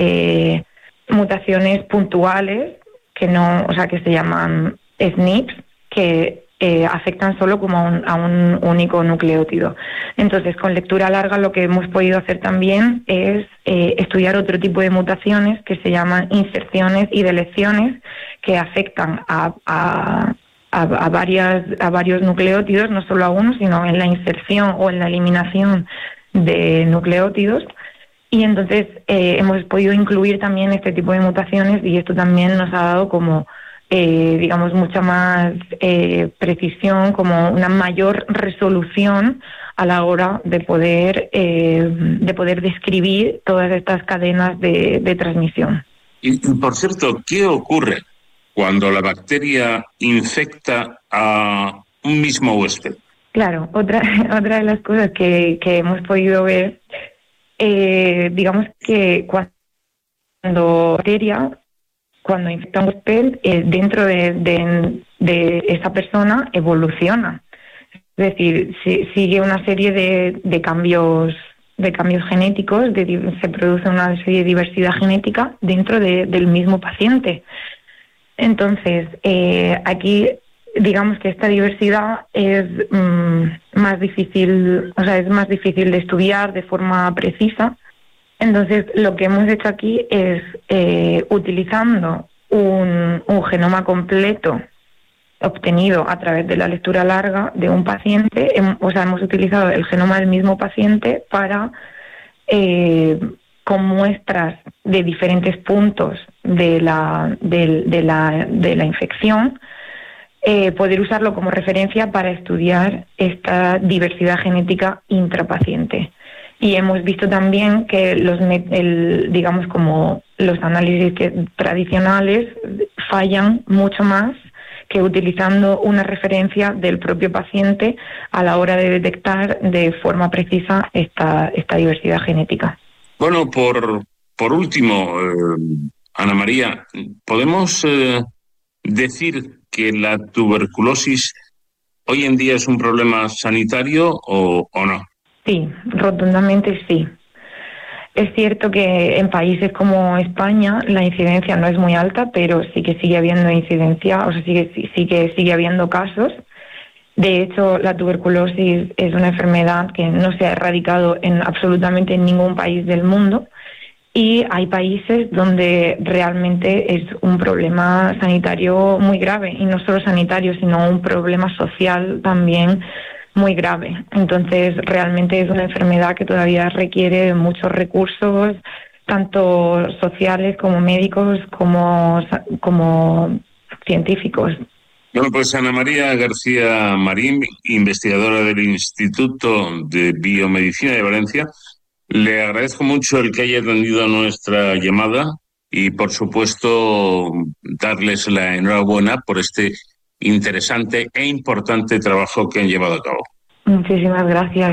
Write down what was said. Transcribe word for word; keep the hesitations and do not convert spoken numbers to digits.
eh, mutaciones puntuales que no, o sea, que se llaman S N Ps, que eh, afectan solo como a un, a un único nucleótido. Entonces, con lectura larga lo que hemos podido hacer también es eh, estudiar otro tipo de mutaciones que se llaman inserciones y deleciones, que afectan a, a, a, a, varias, a varios nucleótidos, no solo a uno, sino en la inserción o en la eliminación de nucleótidos. Y entonces eh, hemos podido incluir también este tipo de mutaciones, y esto también nos ha dado como Eh, digamos, mucha más eh, precisión, como una mayor resolución a la hora de poder, eh, de poder describir todas estas cadenas de, de transmisión. Y, por cierto, ¿qué ocurre cuando la bacteria infecta a un mismo huésped? Claro, otra, otra de las cosas que, que hemos podido ver, eh, digamos que cuando la bacteria cuando infecta un huésped, eh, dentro de, de, de esa persona evoluciona. Es decir, si, sigue una serie de, de cambios de cambios genéticos, de, se produce una serie de diversidad genética dentro de, del mismo paciente. Entonces, eh, aquí digamos que esta diversidad es mmm, más difícil, o sea, es más difícil de estudiar de forma precisa. Entonces, lo que hemos hecho aquí es, eh, utilizando un, un genoma completo obtenido a través de la lectura larga de un paciente, hem, o sea, hemos utilizado el genoma del mismo paciente para, eh, con muestras de diferentes puntos de la, de, de la, de la infección, eh, poder usarlo como referencia para estudiar esta diversidad genética intrapaciente. Y hemos visto también que los, el, digamos, como los análisis que, tradicionales fallan mucho más que utilizando una referencia del propio paciente a la hora de detectar de forma precisa esta, esta diversidad genética. Bueno, por, por último, eh, Ana María, ¿podemos eh, decir que la tuberculosis hoy en día es un problema sanitario o, o no? Sí, rotundamente sí. Es cierto que en países como España la incidencia no es muy alta, pero sí que sigue habiendo incidencia, o sea, sí que, sí que sigue habiendo casos. De hecho, la tuberculosis es una enfermedad que no se ha erradicado en absolutamente ningún país del mundo, y hay países donde realmente es un problema sanitario muy grave, y no solo sanitario, sino un problema social también muy grave. Entonces, realmente es una enfermedad que todavía requiere muchos recursos, tanto sociales como médicos, como, como científicos. Bueno, pues Ana María García Marín, investigadora del Instituto de Biomedicina de Valencia, le agradezco mucho el que haya atendido nuestra llamada y, por supuesto, darles la enhorabuena por este interesante e importante trabajo que han llevado a cabo. Muchísimas gracias.